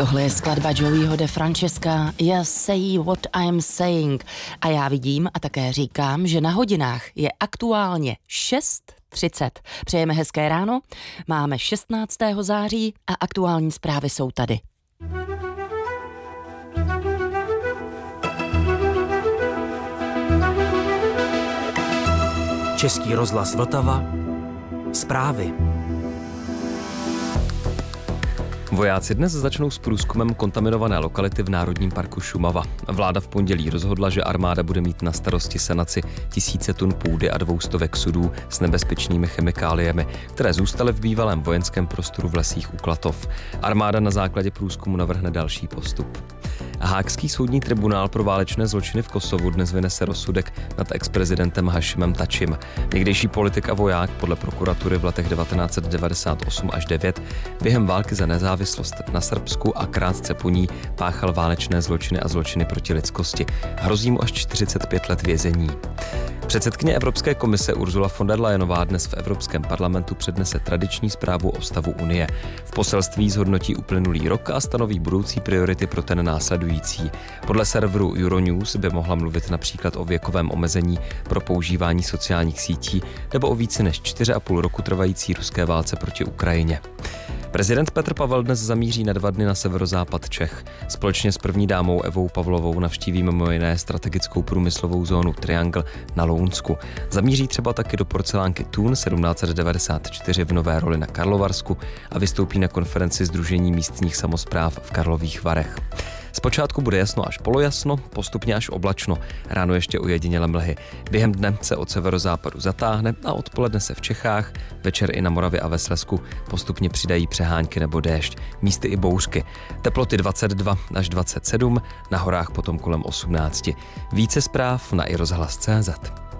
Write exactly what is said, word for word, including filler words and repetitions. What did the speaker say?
Tohle je skladba Joeyho De Francesca Just Say What I'm Saying. A já vidím a také říkám, že na hodinách je aktuálně šest třicet. Přejeme hezké ráno, máme šestnáctého září a aktuální zprávy jsou tady. Český rozhlas Vltava. Zprávy. Vojáci dnes začnou s průzkumem kontaminované lokality v Národním parku Šumava. Vláda v pondělí rozhodla, že armáda bude mít na starosti sanaci tisíce tun půdy a dvoustovek sudů s nebezpečnými chemikáliemi, které zůstaly v bývalém vojenském prostoru v lesích u Klatov. Armáda na základě průzkumu navrhne další postup. Haagský soudní tribunál pro válečné zločiny v Kosovu dnes vynese rozsudek nad exprezidentem Hašimem Tačim. Někdejší politik a voják podle prokuratury v letech devatenáct set devadesát osm až devět během války za nezávislost na Srbsku a krátce po ní páchal válečné zločiny a zločiny proti lidskosti. Hrozí mu až čtyřicet pět let vězení. Předsedkyně Evropské komise Ursula von der Leyenová dnes v Evropském parlamentu přednese tradiční zprávu o stavu Unie. V poselství zhodnotí uplynulý rok a stanoví budoucí priority pro ten následující. Podle serveru Euronews by mohla mluvit například o věkovém omezení pro používání sociálních sítí nebo o více než čtyři a půl roku trvající ruské válce proti Ukrajině. Prezident Petr Pavel dnes zamíří na dva dny na severozápad Čech. Společně s první dámou Evou Pavlovou navštíví mimo jiné strategickou průmyslovou zónu Triangle na Lounsku. Zamíří třeba taky do porcelánky Thun sedmnáct set devadesát čtyři v Nové Roli na Karlovarsku a vystoupí na konferenci Sdružení místních samospráv v Karlových Varech. Zpočátku bude jasno až polojasno, postupně až oblačno. Ráno ještě ojedinělé mlhy. Během dne se od severozápadu zatáhne a odpoledne se v Čechách, večer i na Moravě a ve Slezsku postupně přidají přehánky nebo déšť, místy i bouřky. Teploty dvacet dva až dvacet sedm, na horách potom kolem osmnáct. Více zpráv na i rozhlas tečka cé zet.